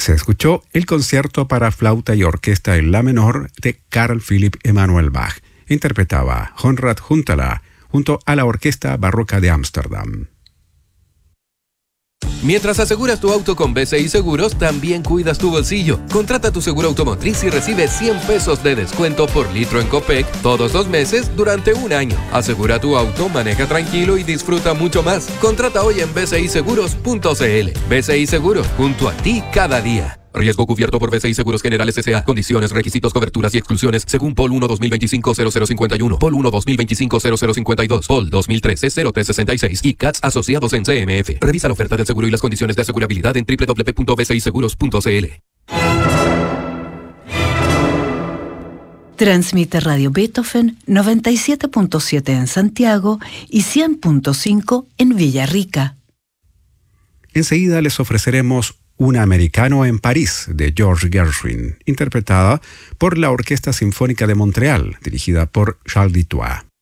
Se escuchó el concierto para flauta y orquesta en la menor de Carl Philipp Emanuel Bach. Interpretaba Konrad Huntala junto a la Orquesta Barroca de Ámsterdam. Mientras aseguras tu auto con BCI Seguros, también cuidas tu bolsillo. Contrata tu seguro automotriz y recibe 100 pesos de descuento por litro en Copec todos los meses durante un año. Asegura tu auto, maneja tranquilo y disfruta mucho más. Contrata hoy en bciseguros.cl. BCI Seguros, junto a ti cada día. Riesgo cubierto por BCI Seguros Generales S.A. Condiciones, requisitos, coberturas y exclusiones según POL 1 2025-0051, POL 1 2025-0052, POL 2013-0366 y CATS asociados en CMF. Revisa la oferta del seguro y las condiciones de asegurabilidad en www.bciseguros.cl. Transmite Radio Beethoven 97.7 en Santiago y 100.5 en Villarrica. Enseguida les ofreceremos Un americano en París, de George Gershwin, interpretada por la Orquesta Sinfónica de Montreal, dirigida por Charles Dutoit.